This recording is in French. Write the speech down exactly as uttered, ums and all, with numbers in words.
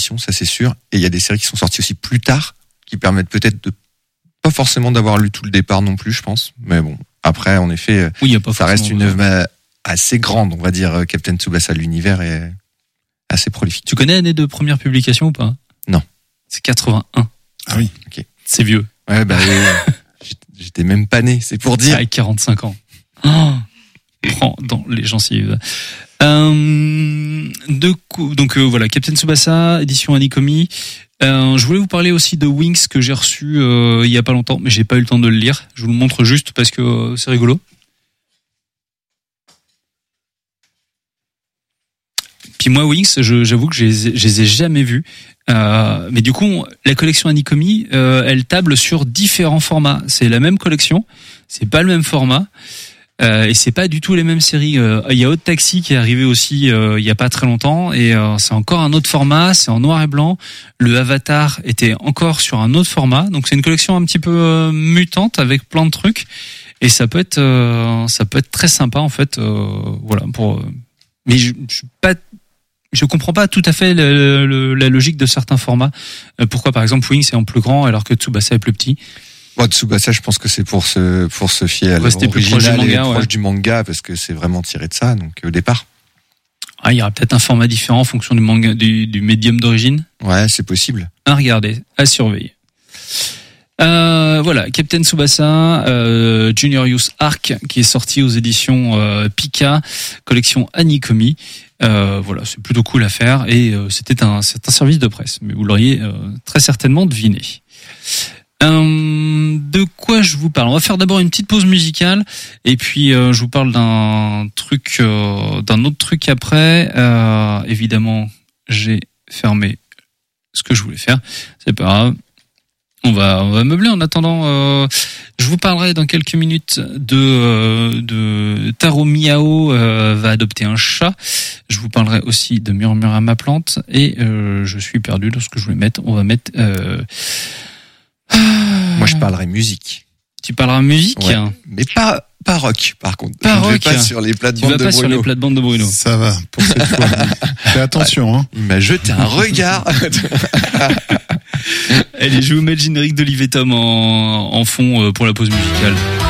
d'édition, ça c'est sûr. Et il y a des séries qui sont sorties aussi plus tard, qui permettent peut-être de pas forcément d'avoir lu tout le départ non plus, je pense. Mais bon, après, en effet, oui, y a pas ça reste une œuvre assez grande, on va dire. Captain Tsubasa, l'univers est assez prolifique. Tu connais l'année de première publication ou pas? Non. C'est quatre-vingt-un. Ah oui, ok. C'est vieux. Ouais, bah, j'étais même pas né, c'est pour dire. Avec quarante-cinq ans. Oh, prends dans les gencives. Euh, de coup, donc euh, voilà, Captain Tsubasa, édition Anikomi. Euh, je voulais vous parler aussi de Wings que j'ai reçu euh, il y a pas longtemps, mais j'ai pas eu le temps de le lire. Je vous le montre juste parce que euh, c'est rigolo. Puis moi, Wings, je, j'avoue que je les, je les ai jamais vus. Euh, mais du coup, la collection Anikomi, euh, elle table sur différents formats. C'est la même collection, c'est pas le même format. Euh, et c'est pas du tout les mêmes séries. Euh, il y a Hot Taxi qui est arrivé aussi euh, il y a pas très longtemps, et euh, c'est encore un autre format, c'est en noir et blanc. Le Avatar était encore sur un autre format, donc c'est une collection un petit peu euh, mutante avec plein de trucs, et ça peut être euh, ça peut être très sympa en fait. Euh, voilà pour. Mais je, je suis pas. Je comprends pas tout à fait le, le, la logique de certains formats. Euh, pourquoi par exemple Wings est en plus grand alors que Tsubasa est plus petit. Bon, Tsubasa, je pense que c'est pour se pour se fier à rester plus proche du manga, proche ouais. du manga, parce que c'est vraiment tiré de ça. Donc au départ. Ah, il y aura peut-être un format différent en fonction du manga, du, du médium d'origine. Ouais, c'est possible. À regarder, à surveiller. Euh, voilà, Captain Tsubasa, euh, Junior Youth Arc, qui est sorti aux éditions euh, Pika, collection Anikomi. Euh, voilà, c'est plutôt cool à faire, et euh, c'était un c'est un service de presse, mais vous l'auriez euh, très certainement deviné. Euh, de quoi je vous parle? On va faire d'abord une petite pause musicale, et puis euh, je vous parle d'un truc, euh, d'un autre truc après. Euh, évidemment, j'ai fermé ce que je voulais faire. C'est pas grave. On va, on va meubler en attendant. Euh, je vous parlerai dans quelques minutes de, euh, de Taro Miyao euh, va adopter un chat. Je vous parlerai aussi de Murmure à ma plante, et euh, je suis perdu dans ce que je voulais mettre. On va mettre. Euh, Moi, je parlerai musique. Tu parleras musique, ouais, mais pas pas rock. Par contre, pas je ne rock. vais pas sur les plates-bandes de Bruno. Tu vas pas sur les plates-bandes de Bruno. Ça va pour cette fois. Fais attention. Hein. Il m'a jeté un regard. Allez, je vais vous mettre le générique d'Olivier Tom en, en fond pour la pause musicale.